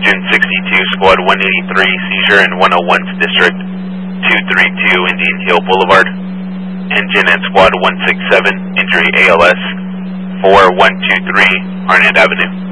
Engine 62, Squad 183, seizure in 101th District, 232 Indian Hill Boulevard. Engine at Squad 167, injury ALS, 4123 Arnett Avenue.